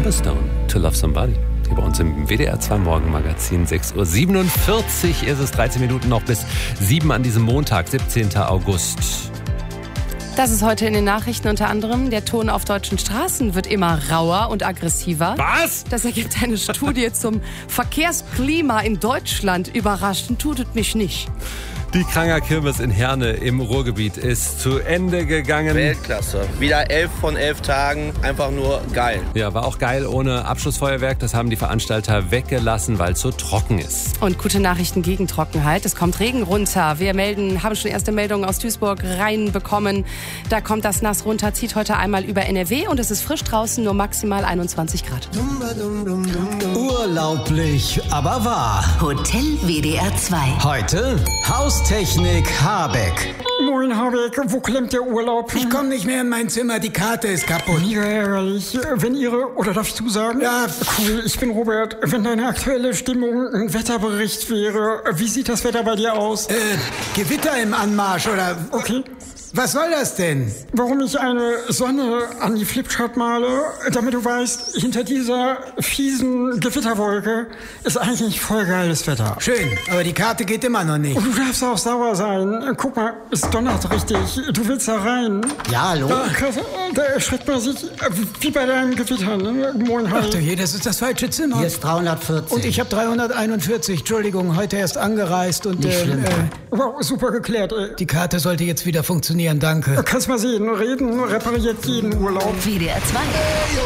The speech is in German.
Stone, To Love Somebody. Hier bei uns im WDR 2 Morgenmagazin, 6.47 Uhr ist es, 13 Minuten noch bis 7 an diesem Montag, 17. August. Das ist heute in den Nachrichten unter anderem. Der Ton auf deutschen Straßen wird immer rauer und aggressiver. Was? Das ergibt eine Studie zum Verkehrsklima in Deutschland. Überraschend tut es mich nicht. Die Kranger-Kirmes in Herne im Ruhrgebiet ist zu Ende gegangen. Weltklasse. Wieder 11 von 11 Tagen. Einfach nur geil. Ja, war auch geil ohne Abschlussfeuerwerk. Das haben die Veranstalter weggelassen, weil es so trocken ist. Und gute Nachrichten gegen Trockenheit. Es kommt Regen runter. Wir haben schon erste Meldungen aus Duisburg reinbekommen. Da kommt das Nass runter, zieht heute einmal über NRW und es ist frisch draußen, nur maximal 21 Grad. Urlaublich, aber wahr. Hotel WDR 2. Heute Haustechnik Habeck. Moin Habeck, wo klemmt der Urlaub? Ich komme nicht mehr in mein Zimmer, die Karte ist kaputt. Mega ärgerlich. Wenn Ihre, oder darfst du sagen? Ja. Cool, ich bin Robert. Wenn deine aktuelle Stimmung ein Wetterbericht wäre, wie sieht das Wetter bei dir aus? Gewitter im Anmarsch, oder? Okay. Was soll das denn? Warum ich eine Sonne an die Flipchart male, damit du weißt, hinter dieser fiesen Gewitterwolke ist eigentlich voll geiles Wetter. Schön, aber die Karte geht immer noch nicht. Und du darfst auch sauer sein. Guck mal, es donnert richtig. Du willst da rein. Ja, hallo? Krass, da erschreckt man sich wie bei deinem Gewitter, ne? Moin, hi. Ach du je, das ist das falsche Zimmer. Hier ist 340. Und ich habe 341. Entschuldigung, heute erst angereist und Nicht schlimm. Wow, super geklärt, ey. die Karte sollte jetzt wieder funktionieren, danke. Kannst mal sehen, reden repariert jeden Urlaub. WDR 2.